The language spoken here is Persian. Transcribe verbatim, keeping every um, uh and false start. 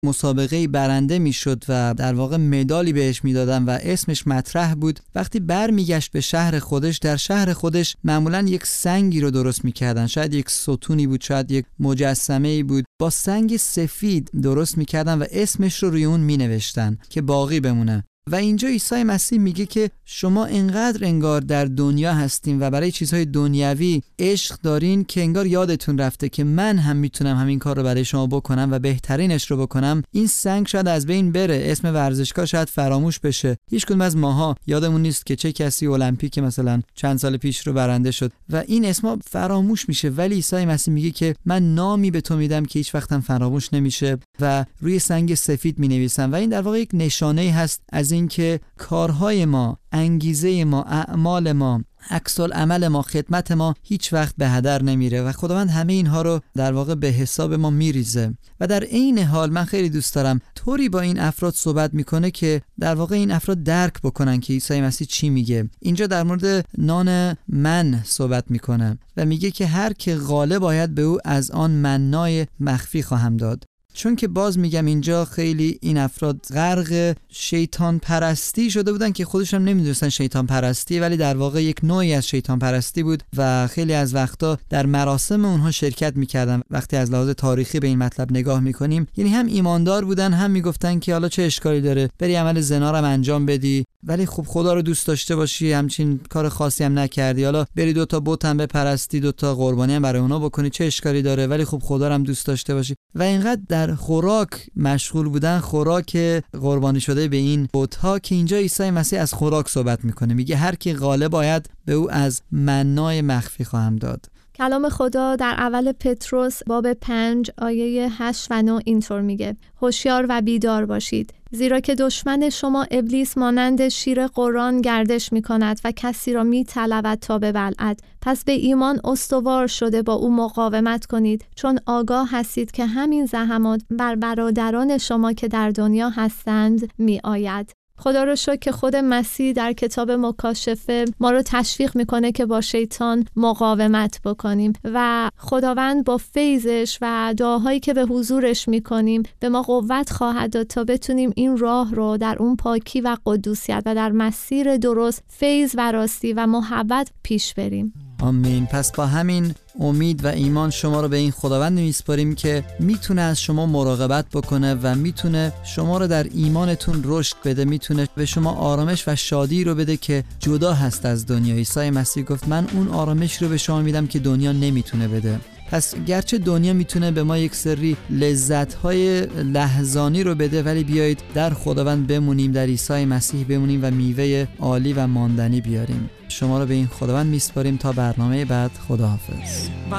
مسابقه برنده میشد و در واقع مدالی بهش میدادن و اسمش مطرح بود، وقتی برمیگشت به شهر خودش، در شهر خودش معمولا یک سنگی رو درست میکردن، شاید یک ستونی بود، شاید یک مجسمه‌ای بود، با سنگ سفید درست میکردن و اسمش رو روی اون مینوشتن که باقی بمونه. و اینجا عیسی مسیح میگه که شما انقدر انگار در دنیا هستین و برای چیزهای دنیوی عشق دارین که انگار یادتون رفته که من هم میتونم همین کار رو برای شما بکنم و بهترینش رو بکنم. این سنگ شاید از بین بره، اسم ورزشکار شاید فراموش بشه، هیچ کدوم از ماها یادمون نیست که چه کسی المپیک مثلا چند سال پیش رو برنده شد و این اسما فراموش میشه، ولی عیسی مسیح میگه که من نامی به تو میدم که هیچ وقت هم فراموش نمیشه و روی سنگ سفید مینویسم. و این در واقع یک نشانه هست از اینکه کارهای ما، انگیزه ما، اعمال ما، عکس العمل ما، خدمت ما هیچ وقت به هدر نمیره و خداوند همه اینها رو در واقع به حساب ما میریزه. و در عین حال من خیلی دوست دارم طوری با این افراد صحبت میکنه که در واقع این افراد درک بکنن که عیسی مسیح چی میگه. اینجا در مورد نان من صحبت میکنه و میگه که هر که غالب باید به او از آن منای مخفی خواهم داد. چون که باز میگم اینجا خیلی این افراد غرق شیطان پرستی شده بودن که خودشون نمیدونستن شیطان پرستی، ولی در واقع یک نوعی از شیطان پرستی بود و خیلی از وقتا در مراسم اونها شرکت میکردن. وقتی از لحاظ تاریخی به این مطلب نگاه میکنیم، یعنی هم ایماندار بودن، هم میگفتن که حالا چه اشکالی داره بری عمل زنا رو انجام بدی، ولی خب خدا رو دوست داشته باشی، همچین کار خاصی هم نکردی، حالا بری دو تا بت هم بپرستی، دو تا قربانی هم برای اونا بکنی، چه اشکالی داره، ولی خب خدا رو هم دوست داشته باشی. و اینقدر در خوراک مشغول بودن، خوراک قربانی شده به این بت‌ها، که اینجا عیسی مسیح از خوراک صحبت میکنه. میگه هر کی غالب باید به او از منای مخفی خواهم داد. کلام خدا در اول پتروس باب پنج آیه هشت و نه اینطور میگه: هوشیار و بیدار باشید، زیرا که دشمن شما ابلیس مانند شیر قران گردش میکند و کسی را میطلبد تا ببلعد. پس به ایمان استوار شده با او مقاومت کنید، چون آگاه هستید که همین زحمات بر برادران شما که در دنیا هستند می آید. خدا رو شکر که خود مسیح در کتاب مکاشفه ما رو تشویق میکنه که با شیطان مقاومت بکنیم و خداوند با فیضش و دعاهایی که به حضورش میکنیم به ما قوت خواهد داد تا بتونیم این راه رو در اون پاکی و قدوسیت و در مسیر درست، فیض و راستی و محبت پیش بریم. آمین. پس با همین امید و ایمان شما رو به این خداوند میسپاریم که میتونه از شما مراقبت بکنه و میتونه شما رو در ایمانتون رشد بده، میتونه به شما آرامش و شادی رو بده که جدا هست از دنیا. عیسی مسیح گفت من اون آرامش رو به شما میدم که دنیا نمیتونه بده. پس گرچه دنیا میتونه به ما یک سری لذت‌های لحظانی رو بده، ولی بیایید در خداوند بمونیم، در عیسی مسیح بمونیم و میوه عالی و ماندنی بیاریم. شما رو به این خداوند میسپاریم تا برنامه بعد. خداحافظ.